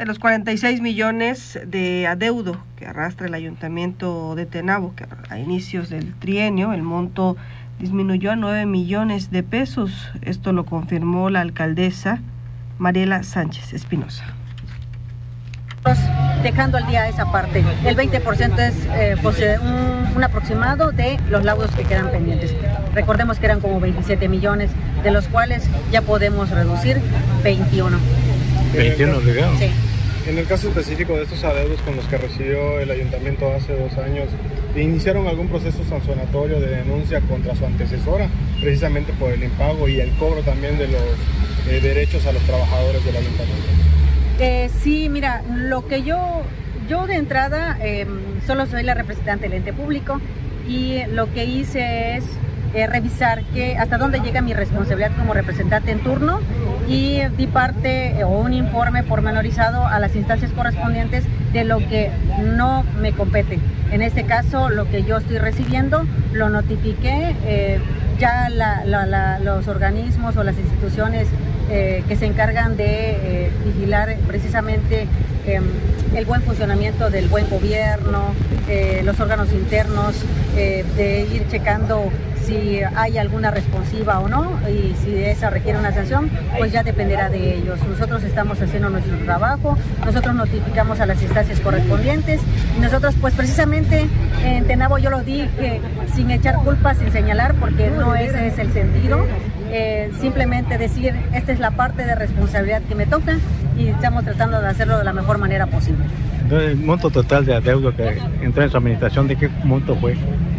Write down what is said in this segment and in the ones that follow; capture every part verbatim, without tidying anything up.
De los cuarenta y seis millones de adeudo que arrastra el Ayuntamiento de Tenabo, que a inicios del trienio el monto disminuyó a nueve millones de pesos. Esto lo confirmó la alcaldesa Mariela Sánchez Espinosa. Dejando al día esa parte, el veinte por ciento es eh, pues, un, un aproximado de los laudos que quedan pendientes. Recordemos que eran como veintisiete millones, de los cuales ya podemos reducir veintiuno. ¿veintiuno llegaron? Sí. En el caso específico de estos adeudos con los que recibió el ayuntamiento hace dos años, ¿iniciaron algún proceso sancionatorio de denuncia contra su antecesora, precisamente por el impago y el cobro también de los eh, derechos a los trabajadores del ayuntamiento? Eh, sí, mira, lo que yo, yo de entrada eh, solo soy la representante del ente público y lo que hice es eh, revisar que hasta dónde llega mi responsabilidad como representante en turno y di parte eh, o un informe pormenorizado a las instancias correspondientes de lo que no me compete. En este caso, lo que yo estoy recibiendo lo notifiqué, eh, ya la, la, la, los organismos o las instituciones Eh, que se encargan de eh, vigilar precisamente eh, el buen funcionamiento del buen gobierno, eh, los órganos internos, eh, de ir checando si hay alguna responsiva o no, y si esa requiere una sanción, pues ya dependerá de ellos. Nosotros estamos haciendo nuestro trabajo, nosotros notificamos a las instancias correspondientes, y nosotros pues precisamente en Tenabo yo lo dije sin echar culpas, sin señalar, porque no ese es el sentido. Eh, simplemente decir, esta es la parte de responsabilidad que me toca y estamos tratando de hacerlo de la mejor manera posible. Entonces, el monto total de adeudo que entró en su administración, ¿de qué monto fue?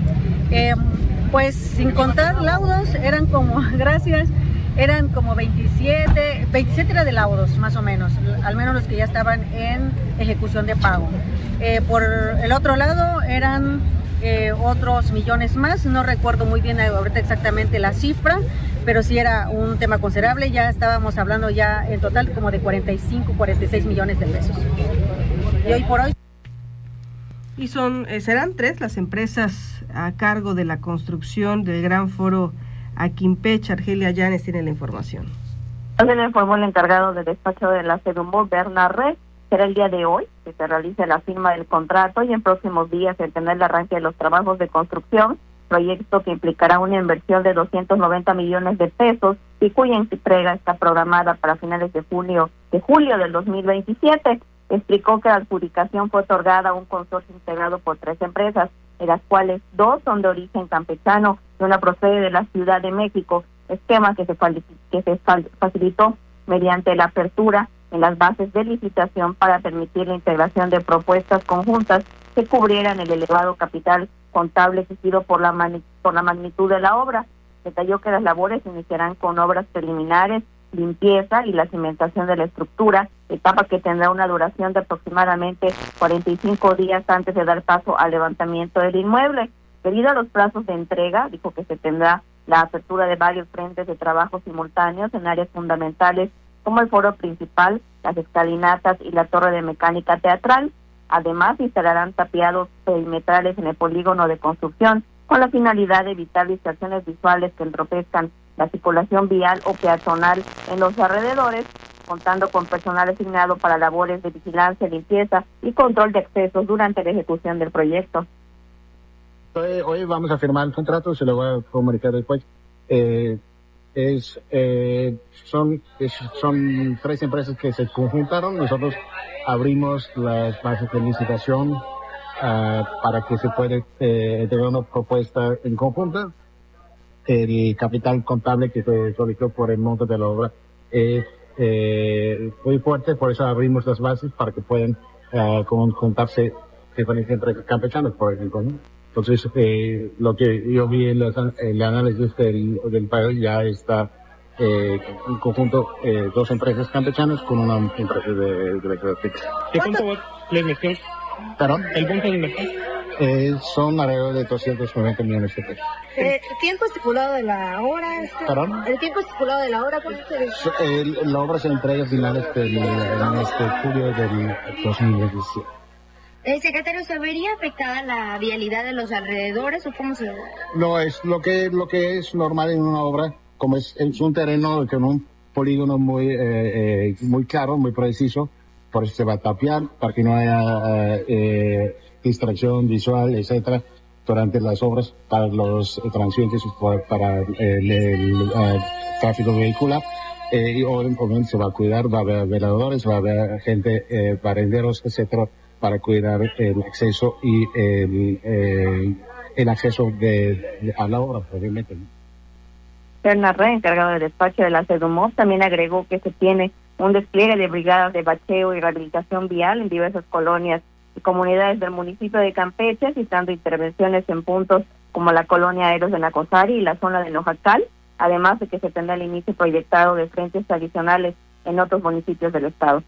Eh, pues sin contar laudos, eran como, gracias, eran como veintisiete, veintisiete era de laudos más o menos, al menos los que ya estaban en ejecución de pago. Eh, por el otro lado eran eh, otros millones más, no recuerdo muy bien ahorita exactamente la cifra, pero sí era un tema considerable, ya estábamos hablando ya en total como de cuarenta y cinco, cuarenta y seis millones de pesos. Y hoy por hoy... Y son, eh, serán tres las empresas a cargo de la construcción del Gran Foro Aquimpeche. Argelia Llanes tiene la información. Se le informó el encargado del despacho de la Sedumbo, Bernard Re. Será el día de hoy que se realice la firma del contrato y en próximos días el tener el arranque de los trabajos de construcción, proyecto que implicará una inversión de doscientos noventa millones de pesos y cuya entrega está programada para finales de junio de julio del dos mil veintisiete. Explicó que la adjudicación fue otorgada a un consorcio integrado por tres empresas, de las cuales dos son de origen campechano y una procede de la Ciudad de México, esquema que se, que se facilitó mediante la apertura en las bases de licitación para permitir la integración de propuestas conjuntas que cubrieran el elevado capital contable exigido por la, mani- por la magnitud de la obra. Detalló que las labores iniciarán con obras preliminares, limpieza y la cimentación de la estructura, etapa que tendrá una duración de aproximadamente cuarenta y cinco días antes de dar paso al levantamiento del inmueble. Debido a los plazos de entrega, dijo que se tendrá la apertura de varios frentes de trabajo simultáneos en áreas fundamentales como el foro principal, las escalinatas y la torre de mecánica teatral. Además, instalarán tapiados perimetrales en el polígono de construcción con la finalidad de evitar distracciones visuales que entorpezcan la circulación vial o peatonal en los alrededores, contando con personal asignado para labores de vigilancia, limpieza y control de accesos durante la ejecución del proyecto. Hoy, hoy vamos a firmar el contrato, se lo voy a comunicar después. Eh, es, eh, son, es, son tres empresas que se conjuntaron. Nosotros abrimos las bases de licitación uh, para que se pueda eh, tener una propuesta en conjunta. El capital contable que se solicitó por el monto de la obra es eh, muy fuerte, por eso abrimos las bases para que puedan uh, conjuntarse diferencias entre campechanos, por ejemplo, ¿no? Entonces, eh, lo que yo vi en los, el análisis del, del país ya está eh, en conjunto eh, dos empresas campechanas con una empresa de, de electricidad. ¿Qué cuánto les metió? ¿Perdón? ¿El monto les metió? Eh, son alrededor de doscientos noventa millones de pesos. Eh, ¿El tiempo estipulado de la obra? Este, ¿Perdón? ¿El tiempo estipulado de la obra? ¿Cuánto se eh, La obra se entrega a finales del en este julio del dos mil diecisiete. Eh, secretario, ¿se vería afectada la vialidad de los alrededores o cómo se...? No, es lo que lo que es normal en una obra, como es, es un terreno con un polígono muy eh, eh, muy claro, muy preciso, por eso se va a tapiar para que no haya eh, distracción visual, etcétera, durante las obras para los transeúntes, para el, el, el uh, tráfico vehicular. Eh, y obviamente se va a cuidar, va a haber veladores, va a haber gente, eh, barenderos, etcétera, para cuidar el acceso y el, el, el acceso de, de, a la obra, obviamente. Bernard Rey, encargado del despacho de la SEDUMOB, también agregó que se tiene un despliegue de brigadas de bacheo y rehabilitación vial en diversas colonias y comunidades del municipio de Campeche, citando intervenciones en puntos como la colonia Eros de Nacosari y la zona de Nojacal, además de que se tendrá el inicio proyectado de frentes adicionales en otros municipios del estado.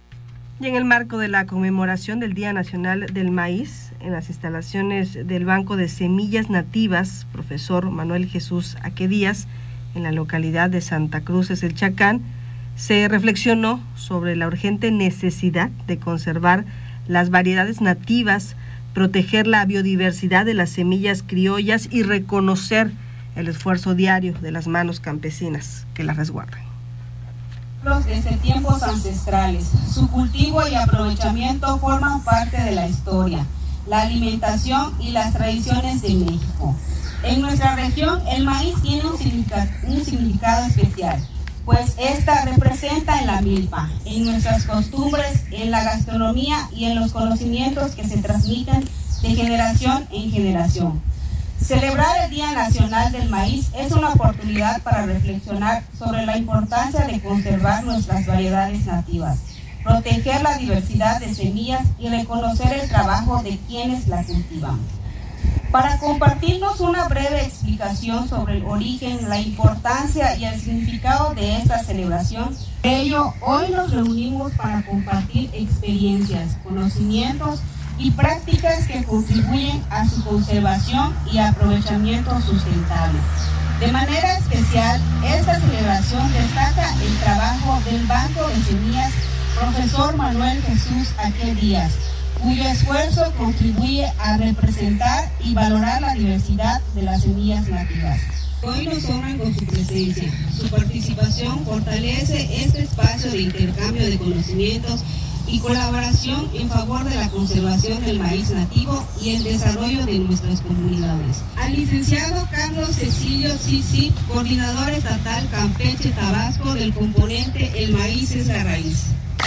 Y en el marco de la conmemoración del Día Nacional del Maíz, en las instalaciones del Banco de Semillas Nativas, profesor Manuel Jesús Aque Díaz, en la localidad de Santa Cruz, es el Chacán, se reflexionó sobre la urgente necesidad de conservar las variedades nativas, proteger la biodiversidad de las semillas criollas y reconocer el esfuerzo diario de las manos campesinas que las resguardan. Desde tiempos ancestrales, su cultivo y aprovechamiento forman parte de la historia, la alimentación y las tradiciones de México. En nuestra región, el maíz tiene un significado, un significado especial, pues esta representa en la milpa, en nuestras costumbres, en la gastronomía y en los conocimientos que se transmiten de generación en generación. Celebrar el Día Nacional del Maíz es una oportunidad para reflexionar sobre la importancia de conservar nuestras variedades nativas, proteger la diversidad de semillas y reconocer el trabajo de quienes la cultivan. Para compartirnos una breve explicación sobre el origen, la importancia y el significado de esta celebración, por ello, hoy nos reunimos para compartir experiencias, conocimientos y prácticas que contribuyen a su conservación y aprovechamiento sustentable. De manera especial, esta celebración destaca el trabajo del Banco de Semillas profesor Manuel Jesús Aque Díaz, cuyo esfuerzo contribuye a representar y valorar la diversidad de las semillas nativas. Hoy nos honran con su presencia. Su participación fortalece este espacio de intercambio de conocimientos y colaboración en favor de la conservación del maíz nativo y el desarrollo de nuestras comunidades. Al licenciado Carlos Cecilio Sisi, coordinador estatal Campeche Tabasco del componente El Maíz es la Raíz.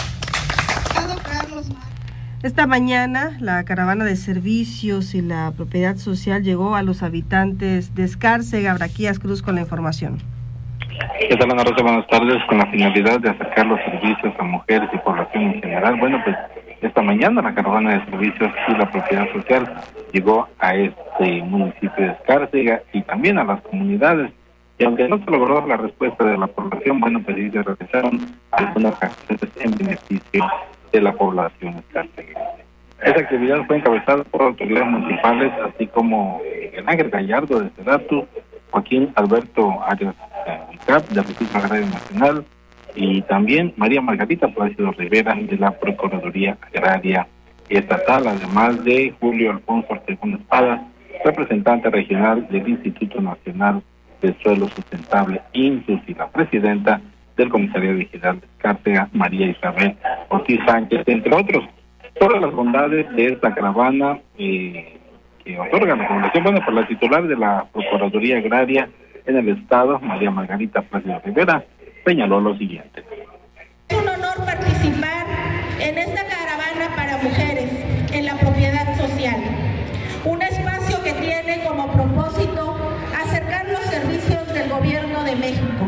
Carlos Esta mañana la caravana de servicios y la propiedad social llegó a los habitantes de Escárcega. Braquías Cruz con la información. ¿Qué tal, Ana Rosa? Buenas tardes. Con la finalidad de acercar los servicios a mujeres y población en general, bueno, pues esta mañana la caravana de servicios y la propiedad social llegó a este municipio de Escárcega y también a las comunidades. Y aunque no se logró la respuesta de la población, bueno, pues sí se realizaron algunas acciones en beneficio de la población escárceguense. Esta actividad fue encabezada por autoridades municipales, así como el Ángel Gallardo de Sedatu, Joaquín Alberto Arias Cap del Registro Agrario Nacional y también María Margarita Plácido Rivera de la Procuraduría Agraria Estatal, además de Julio Alfonso Ortegón Espadas, representante regional del Instituto Nacional de Suelo Sustentable, INSUS, y la presidenta del Comisariado Digital de Escárcega, María Isabel Ortiz Sánchez, entre otros. Todas las bondades de esta caravana eh, que otorga la Fundación, bueno, por la titular de la Procuraduría Agraria en el Estado, María Margarita Plácido Rivera, señaló lo siguiente. Es un honor participar en esta caravana para mujeres en la propiedad social, un espacio que tiene como propósito acercar los servicios del Gobierno de México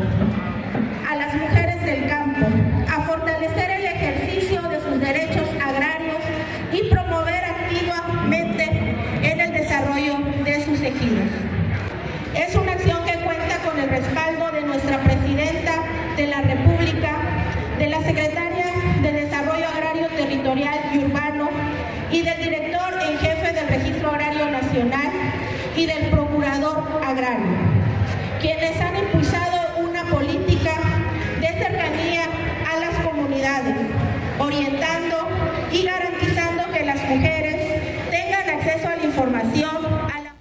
a las mujeres del campo, a fortalecer el ejercicio de sus derechos agrarios y promover activamente en el desarrollo de sus ejidos. Es una acción que cuenta con el respaldo de nuestra Presidenta de la República, de la Secretaria de Desarrollo Agrario Territorial y Urbano y del Director en Jefe del Registro Agrario Nacional y del Procurador Agrario, quienes han impulsado una política de cercanía a las comunidades, orientando y garantizando que las mujeres tengan acceso a la información. A la...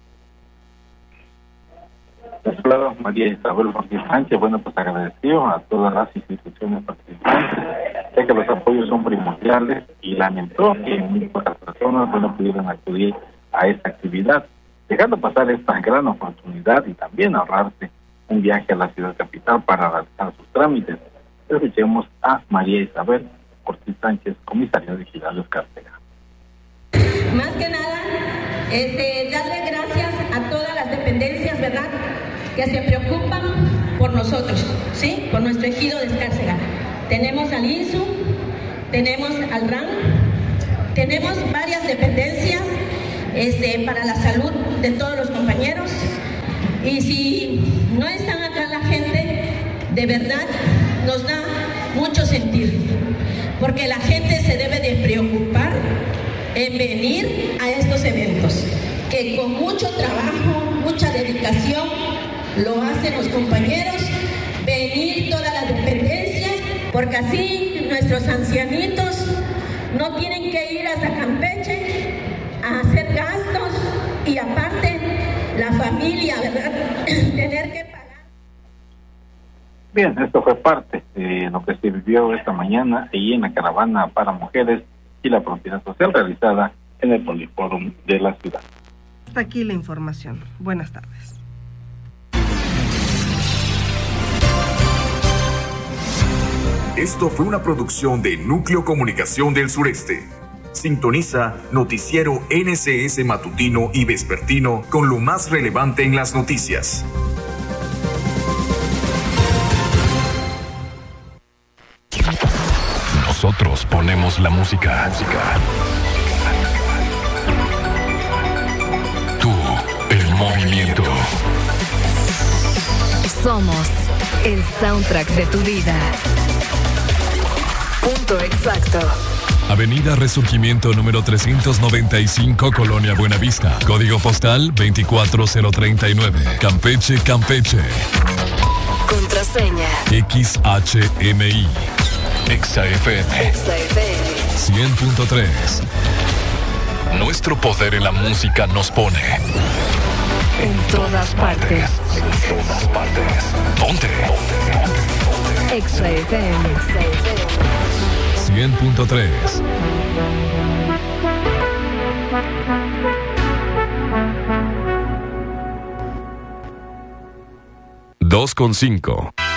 Claro, María Isabel Ortiz Sánchez, bueno, pues agradeció a todas las instituciones participantes, ya que los apoyos son primordiales y lamentó que muy pocas personas bueno, pudieran acudir a esta actividad, dejando pasar esta gran oportunidad y también ahorrarse un viaje a la ciudad capital para realizar sus trámites. Escuchemos a María Isabel Ortiz Sánchez, comisaria de Ciudad de Escárcega. Más que nada, este, darle gracias a todas las dependencias, ¿verdad?, que se preocupan por nosotros, ¿sí?, por nuestro ejido de Escárcega. Tenemos al I N S U, tenemos al R A N, tenemos varias dependencias este, para la salud de todos los compañeros. Y si no están acá la gente, de verdad nos da mucho sentir, porque la gente se debe de preocupar en venir a estos eventos, que con mucho trabajo, mucha dedicación, lo hacen los compañeros, venir todas las dependencias, porque así nuestros ancianitos no tienen que ir hasta Campeche a hacer gastos y aparte la familia, ¿verdad?, tener que pagar. Bien, esto fue parte de lo que se vivió esta mañana ahí en la caravana para mujeres y la propiedad social realizada en el Poliforum de la ciudad. Hasta aquí la información. Buenas tardes. Esto fue una producción de Núcleo Comunicación del Sureste. Sintoniza Noticiero N C S Matutino y Vespertino con lo más relevante en las noticias. Nosotros ponemos la música. Tú, el movimiento. Somos el soundtrack de tu vida. Punto exacto. Avenida Resurgimiento número trescientos noventa y cinco, Colonia Buenavista. Código postal veinticuatro cero treinta y nueve. Campeche, Campeche. Contraseña X H M I. Exa F M. Exa F M. cien punto tres. Nuestro poder en la música nos pone en todas partes. En todas partes. ¿Dónde? Exa F M. cien punto tres. dos con cinco.